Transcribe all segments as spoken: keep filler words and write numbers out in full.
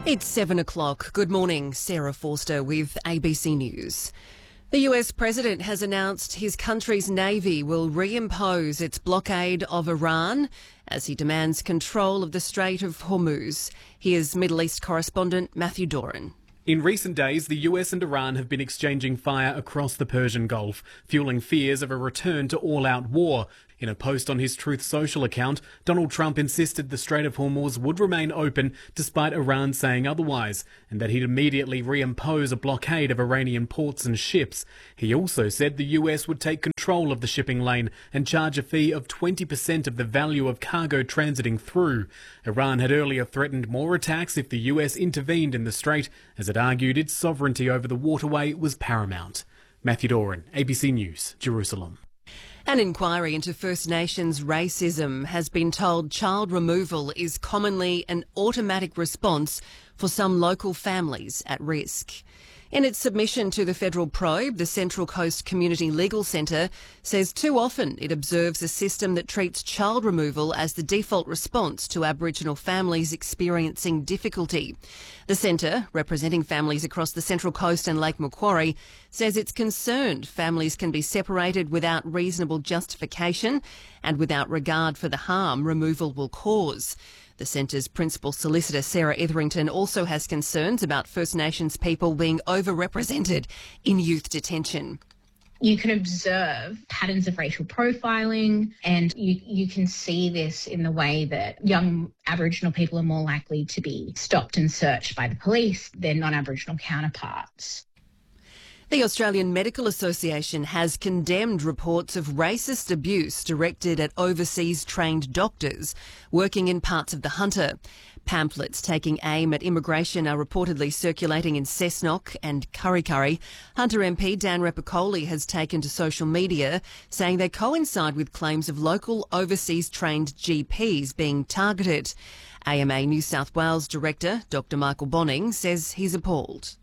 It's seven o'clock. Good morning. Sarah Forster with A B C News. The U S president has announced his country's Navy will reimpose its blockade of Iran as he demands control of the Strait of Hormuz. Here's Middle East correspondent Matthew Doran. In recent days, the U S and Iran have been exchanging fire across the Persian Gulf, fueling fears of a return to all-out war. In a post on his Truth Social account, Donald Trump insisted the Strait of Hormuz would remain open despite Iran saying otherwise, and that he'd immediately reimpose a blockade of Iranian ports and ships. He also said the U S would take control of the shipping lane and charge a fee of twenty percent of the value of cargo transiting through. Iran had earlier threatened more attacks if the U S intervened in the strait, as it argued its sovereignty over the waterway was paramount. Matthew Doran, A B C News, Jerusalem. An inquiry into First Nations racism has been told child removal is commonly an automatic response for some local families at risk. In its submission to the federal probe, the Central Coast Community Legal Centre says too often it observes a system that treats child removal as the default response to Aboriginal families experiencing difficulty. The centre, representing families across the Central Coast and Lake Macquarie, says it's concerned families can be separated without reasonable justification and without regard for the harm removal will cause. The centre's principal solicitor, Sarah Etherington, also has concerns about First Nations people being overrepresented in youth detention. You can observe patterns of racial profiling, and you, you can see this in the way that young Aboriginal people are more likely to be stopped and searched by the police than non-Aboriginal counterparts. The Australian Medical Association has condemned reports of racist abuse directed at overseas trained doctors working in parts of the Hunter. Pamphlets taking aim at immigration are reportedly circulating in Cessnock and Kurri Kurri. Hunter M P Dan Repicoli has taken to social media saying they coincide with claims of local overseas trained G Ps being targeted. A M A New South Wales Director Doctor Michael Bonning says he's appalled.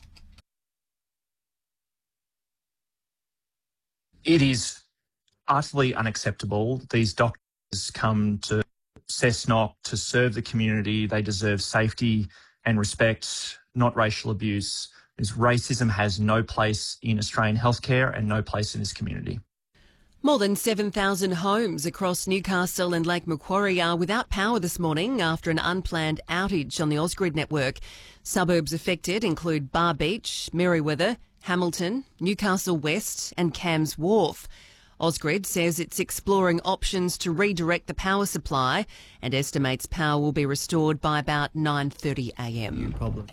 It is utterly unacceptable. These doctors come to Cessnock to serve the community. They deserve safety and respect, not racial abuse. This racism has no place in Australian healthcare and no place in this community. More than seven thousand homes across Newcastle and Lake Macquarie are without power this morning after an unplanned outage on the Ausgrid network. Suburbs affected include Bar Beach, Merewether, Hamilton, Newcastle West and Cams Wharf. Ausgrid says it's exploring options to redirect the power supply and estimates power will be restored by about nine thirty a m. No problem.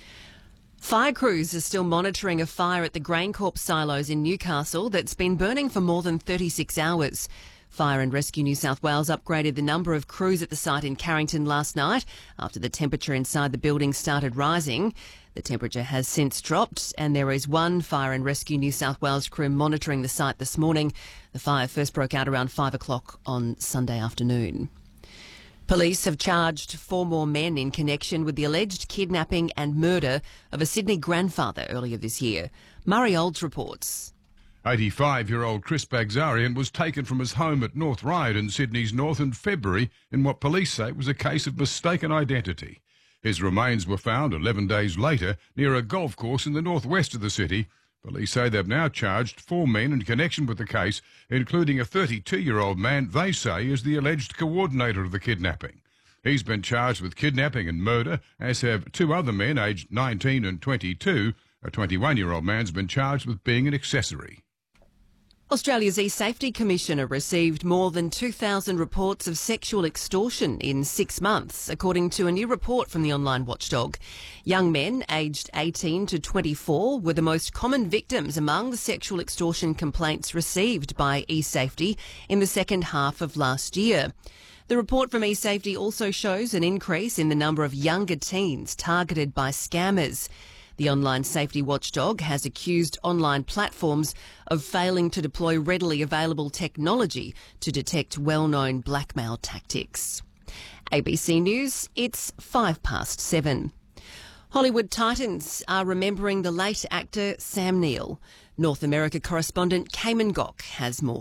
Fire crews are still monitoring a fire at the GrainCorp silos in Newcastle that's been burning for more than thirty-six hours. Fire and Rescue New South Wales upgraded the number of crews at the site in Carrington last night after the temperature inside the building started rising. The temperature has since dropped and there is one Fire and Rescue New South Wales crew monitoring the site this morning. The fire first broke out around five o'clock on Sunday afternoon. Police have charged four more men in connection with the alleged kidnapping and murder of a Sydney grandfather earlier this year. Murray Olds reports. eighty-five-year-old Chris Bagzarian was taken from his home at North Ryde in Sydney's north in February in what police say was a case of mistaken identity. His remains were found eleven days later near a golf course in the northwest of the city. Police say they've now charged four men in connection with the case, including a thirty-two-year-old man they say is the alleged coordinator of the kidnapping. He's been charged with kidnapping and murder, as have two other men aged nineteen and twenty-two. A twenty-one-year-old man's been charged with being an accessory. Australia's eSafety Commissioner received more than two thousand reports of sexual extortion in six months, according to a new report from the online watchdog. Young men aged eighteen to twenty-four were the most common victims among the sexual extortion complaints received by eSafety in the second half of last year. The report from eSafety also shows an increase in the number of younger teens targeted by scammers. The online safety watchdog has accused online platforms of failing to deploy readily available technology to detect well-known blackmail tactics. A B C News, it's five past seven. Hollywood titans are remembering the late actor Sam Neill. North America correspondent Cayman Gock has more.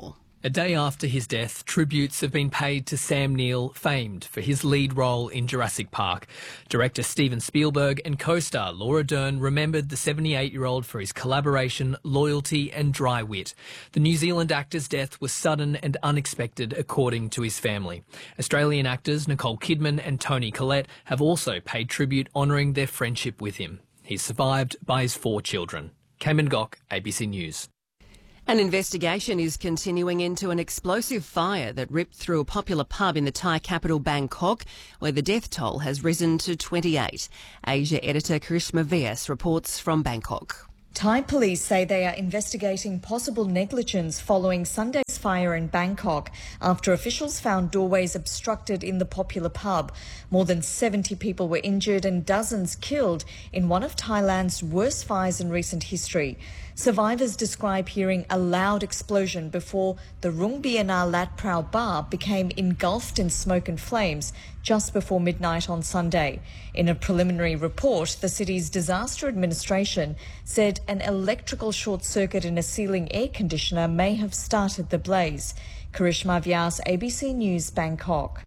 A day after his death, tributes have been paid to Sam Neill, famed for his lead role in Jurassic Park. Director Steven Spielberg and co-star Laura Dern remembered the seventy-eight-year-old for his collaboration, loyalty and dry wit. The New Zealand actor's death was sudden and unexpected, according to his family. Australian actors Nicole Kidman and Toni Collette have also paid tribute honouring their friendship with him. He's survived by his four children. Cayman Gok, A B C News. An investigation is continuing into an explosive fire that ripped through a popular pub in the Thai capital Bangkok, where the death toll has risen to twenty-eight. Asia editor Karishma V S reports from Bangkok. Thai police say they are investigating possible negligence following Sunday's fire in Bangkok after officials found doorways obstructed in the popular pub. More than seventy people were injured and dozens killed in one of Thailand's worst fires in recent history. Survivors describe hearing a loud explosion before the Rung Biana Lat Prao bar became engulfed in smoke and flames just before midnight on Sunday. In a preliminary report, the city's disaster administration said an electrical short circuit in a ceiling air conditioner may have started the blaze. Karishma Vyas, A B C News, Bangkok.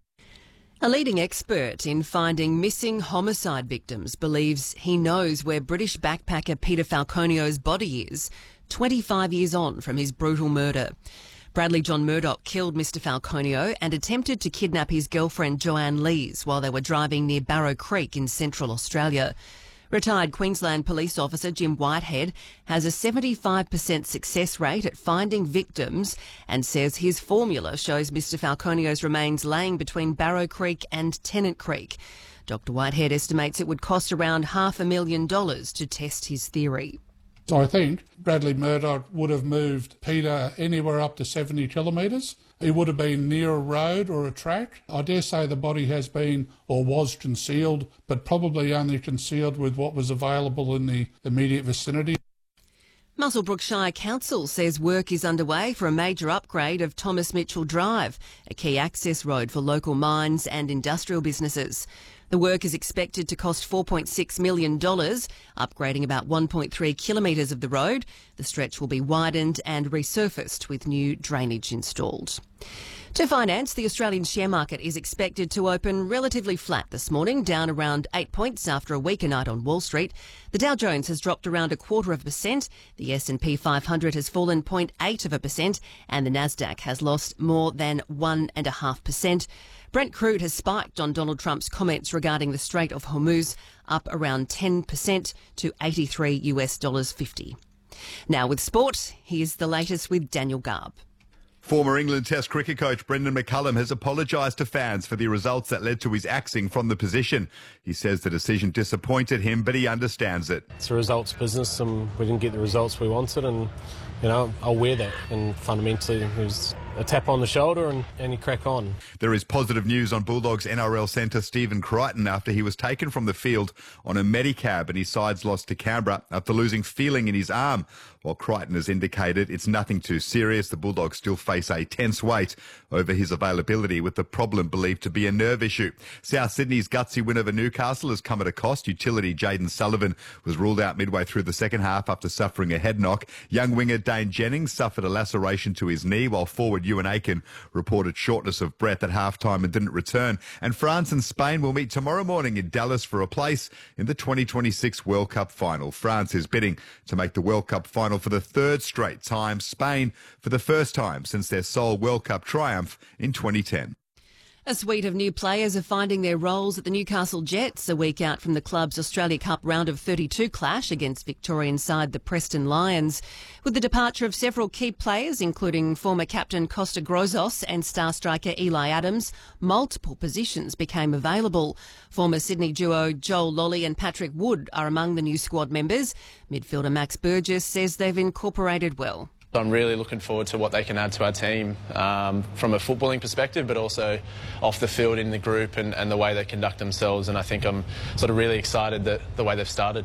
A leading expert in finding missing homicide victims believes he knows where British backpacker Peter Falconio's body is, twenty-five years on from his brutal murder. Bradley John Murdoch killed Mister Falconio and attempted to kidnap his girlfriend Joanne Lees while they were driving near Barrow Creek in central Australia. Retired Queensland police officer Jim Whitehead has a seventy-five percent success rate at finding victims and says his formula shows Mister Falconio's remains laying between Barrow Creek and Tennant Creek. Doctor Whitehead estimates it would cost around half a million dollars to test his theory. I think Bradley Murdoch would have moved Peter anywhere up to seventy kilometres. He would have been near a road or a track. I dare say the body has been or was concealed, but probably only concealed with what was available in the immediate vicinity. Muswellbrook Shire Council says work is underway for a major upgrade of Thomas Mitchell Drive, a key access road for local mines and industrial businesses. The work is expected to cost four point six million dollars, upgrading about one point three kilometres of the road. The stretch will be widened and resurfaced with new drainage installed. To finance, the Australian share market is expected to open relatively flat this morning, down around eight points after a weaker night on Wall Street. The Dow Jones has dropped around a quarter of a percent, the S and P five hundred has fallen zero point eight of a percent, and the Nasdaq has lost more than one point five percent. Brent crude has spiked on Donald Trump's comments regarding the Strait of Hormuz, up around ten percent to eighty-three US dollars fifty. Now with sport, here's the latest with Daniel Garb. Former England Test cricket coach Brendan McCullum has apologised to fans for the results that led to his axing from the position. He says the decision disappointed him, but he understands it. It's a results business and we didn't get the results we wanted, and, you know, I'll wear that. And fundamentally, it was a tap on the shoulder and, and you crack on. There is positive news on Bulldogs N R L centre Stephen Crichton after he was taken from the field on a Medicab and his sides lost to Canberra after losing feeling in his arm. While Crichton has indicated it's nothing too serious, the Bulldogs still face a tense wait over his availability, with the problem believed to be a nerve issue. South Sydney's gutsy win over Newcastle has come at a cost. Utility Jaden Sullivan was ruled out midway through the second half after suffering a head knock. Young winger Dane Jennings suffered a laceration to his knee, while forward Ewan Aiken reported shortness of breath at half-time and didn't return. And France and Spain will meet tomorrow morning in Dallas for a place in the twenty twenty-six World Cup final. France is bidding to make the World Cup final for the third straight time. Spain for the first time since their sole World Cup triumph in twenty ten. A suite of new players are finding their roles at the Newcastle Jets a week out from the club's Australia Cup round of thirty-two clash against Victorian side the Preston Lions. With the departure of several key players, including former captain Costa Grozos and star striker Eli Adams, multiple positions became available. Former Sydney duo Joel Lolly and Patrick Wood are among the new squad members. Midfielder Max Burgess says they've incorporated well. I'm really looking forward to what they can add to our team um, from a footballing perspective, but also off the field in the group and, and the way they conduct themselves. And I think I'm sort of really excited that the way they've started.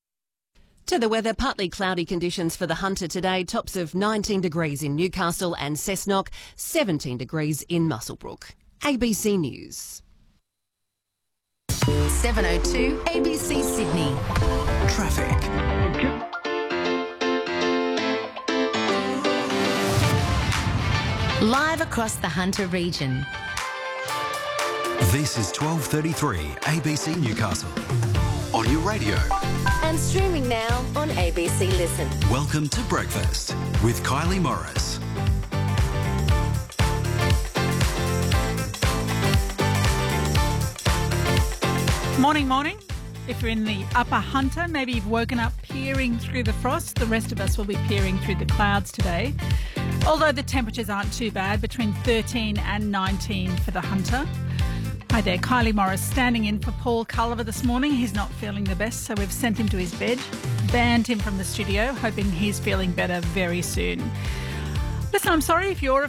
To the weather, partly cloudy conditions for the Hunter today. Tops of nineteen degrees in Newcastle and Cessnock, seventeen degrees in Muswellbrook. A B C News. seven oh two A B C Sydney. Traffic. Live across the Hunter region. This is twelve thirty-three A B C Newcastle. On your radio. And streaming now on A B C Listen. Welcome to Breakfast with Kylie Morris. Morning, morning. If you're in the upper Hunter, maybe you've woken up peering through the frost. The rest of us will be peering through the clouds today. Although the temperatures aren't too bad, between thirteen and nineteen for the Hunter. Hi there, Kylie Morris standing in for Paul Culliver this morning. He's not feeling the best, so we've sent him to his bed, banned him from the studio, hoping he's feeling better very soon. Listen, I'm sorry if you're